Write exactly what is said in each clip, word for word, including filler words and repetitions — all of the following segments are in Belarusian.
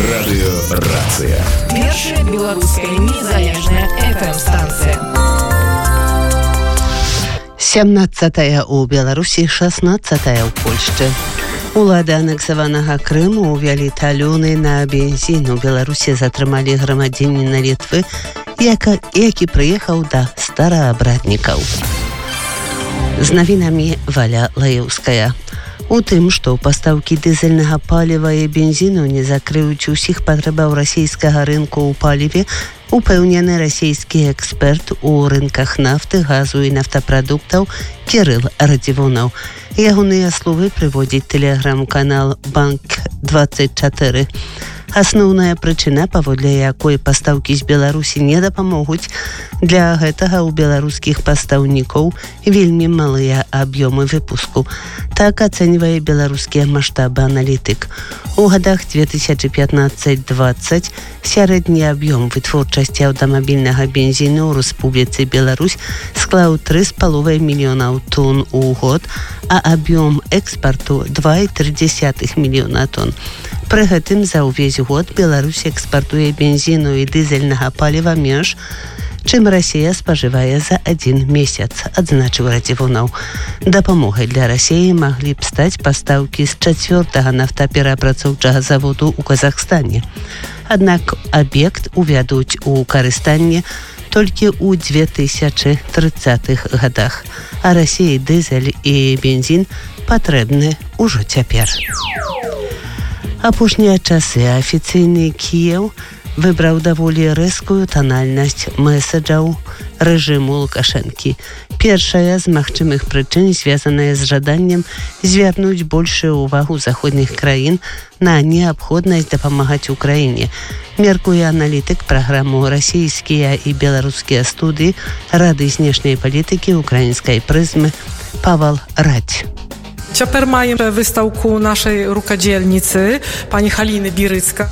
Радыёрацыя. Першая беларуская незалежная эф эм-станцыя. сямнаццатая ў Беларусі, шаснаццатая ў Польшчы. Улады анексаванага Крыму ўвялі талёны на бензін. У Беларусі затрымалі грамадзяніна Літвы, які прыехаў да стараабраднікаў. З навінамі Валя Лаеўская. У тым, што пастаўкі дызельнага паліва і бензіну не закрыюць усіх патрэбаў расійскага рынку ў паліве, упэўнены расійскі эксперт у рынках нафты, газу і нафтапрадуктаў Кірыл Радзівонаў. Ягоныя словы прыводзіць тэлеграм-канал Банк двадцать чатыры. Асноўная прычына, паводле якой пастаўкі з Беларусі не дапамогуць, для гэтага ў беларускіх пастаўнікоў вельмі малыя аб'ёмы выпуску. Так ацэньвае беларускія маштабы аналітык. У гадах две тысячи пятнадцать двадцать сярэдні аб'ём вытворчасці аўтамабільнага бензіну ў Рэспубліцы Беларусь склаў тры з паловай мільёнаў тонн у год, а аб'ём экспарту два і тры дзесятых мільёна тонн. Пры гэтым за ўвесь год Беларусь экспартуе бензіну і дызельнага паліва менш, чым Расія спажывае за адзін месяц, адзначыў Радзівонаў. Дапамогай для Расіі маглі б стаць пастаўкі з чацвёртага нафтаперапрацоўчага заводу ў Казахстане. Аднак аб'ект увядуць у карыстанне толькі ў две тысячи трыццатых гадах, а Расіі дызель і бензін патрэбны ўжо цяпер. Апошнія часы афіцыйны Кіеў выбраў даволі рэзкую танальнасць месаджаў рэжыму Лукашэнкі. Першая з магчымых прычын звязаная з жаданнем звярнуць большую ўвагу заходніх краін на неабходнасць дапамагаць Украіне. Меркуе аналітык праграму «Расійскія і беларускія студыі» Рады знешняй палітыкі украінскай прызмы Павел Радзь. Цяпер маем выстаўку нашай рукадзельніцы, пані Халіны Бірыцка.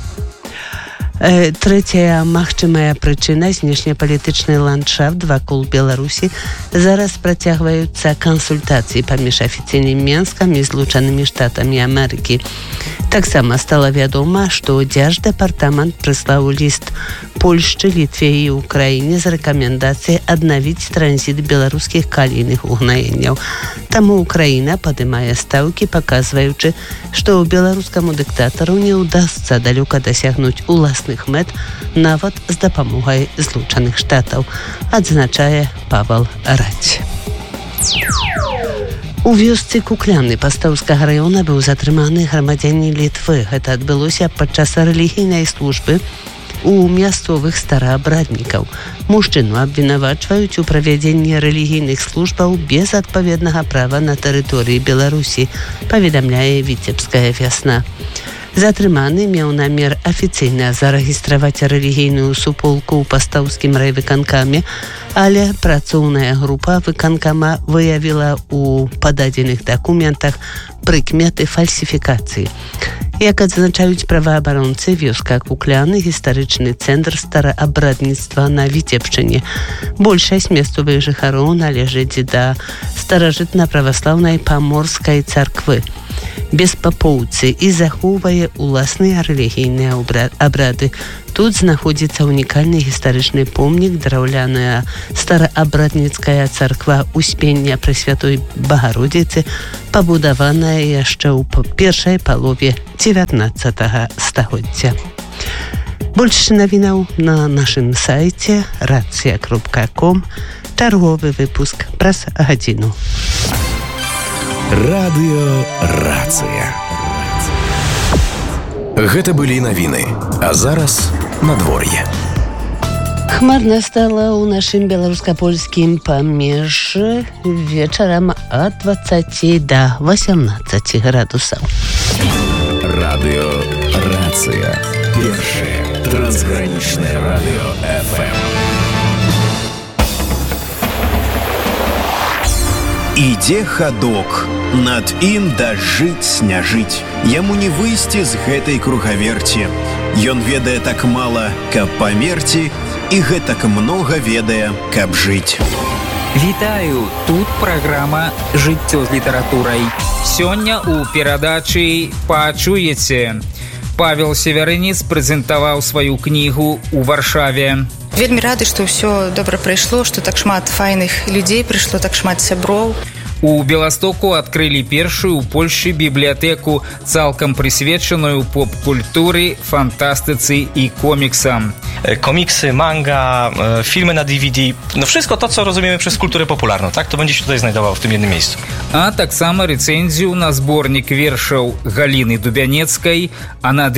Трэцяя магчымая прычына — знешнепалітычны ландшафт вакол Беларусі. Зараз працягваюцца кансультацыі паміж афіцыйным Менскам і Злучанымі Штатамі Амерыкі. Таксама стала вядома, што Дзярждэпартамент прыслаў ліст Польшчы, Літве і Украіне з рэкамендацыяй аднавіць транзіт беларускіх калійных угнаенняў. Таму Украіна падымае стаўкі, паказваючы, што беларускаму дыктатару не ўдасца далёка дасягнуць уласных мэт нават з дапамогай Злучаных Штатаў, адзначае Павел Радзь. У вёсцы Кукляны Пастаўскага раёна быў затрыманы грамадзянін Літвы. Гэта адбылося падчас рэлігійнай службы у мясцовых стараабраднікаў. Мужчыну абвінавачваюць у правядзенні рэлігійных службаў без адпаведнага права на тэрыторыі Беларусі, паведамляе Віцебская вясна. Затрыманы меў намер афіцыйна зарэгістраваць рэлігійную суполку ў пастаўскім райвыканкаме, але працоўная група выканкама выявіла ў пададзеных дакументах прыкметы фальсіфікацыі. Як адзначаюць праваабаронцы, вёска Кукляны — гістарычны цэнтр стараабрадніцтва на Віцебшчыне. Большасць мясцовых жыхароў належыць да старажытна-праваслаўнай паморскай царквы. Беспапоўцы і захоўвае уласныя рэлігійныя абрады. Тут знаходзіцца ўнікальны гістарычны помнік, драўляная стараабрадніцкая царква Успення Пресвятой Багародзіцы, пабудаваная яшчэ ў першай палове дзевятнаццатага стагоддзя. Больш навінаў на нашым сайце рацыя кропка ком. Чарговы выпуск праз гадзіну. Радыёрацыя. Гэта былі навіны, а зараз надвор'е. Хмарна стала ў нашым беларуска-польскім памежжы вечарам ад дваццаці да васямнаццаці градусаў. Радыёрацыя. Першае трансгранічнае радыё эф эм. Ідзе хадок, над ім дажыць не жыць. Яму не выйсці з гэтай кругаверці. Ён ведае так мала, каб памерці, і гэтак многа ведае, каб жыць. Вітаю, тут праграма «Жыццё з літаратурай». Сёння ў перадачы пачуеце. Павел Севярыніц прэзентаваў сваю кнігу ў Варшаве. Вельмі рады, што ўсё добра прайшло, што так шмат файных людзей прыйшло, так шмат сяброў. У Беластоку адкрылі першую ў Польшчы бібліятэку, цалкам прысвечаную поп-культуры, фантастыцы i komiksam. Komiksy, manga, filmy na D V D, no wszystko to, co rozumiemy przez kulturę popularną, tak? To będzie się tutaj znajdowało w tym jednym miejscu. А таксама рэцэнзію на зборнік вершаў Галіны Дубянецкай, а на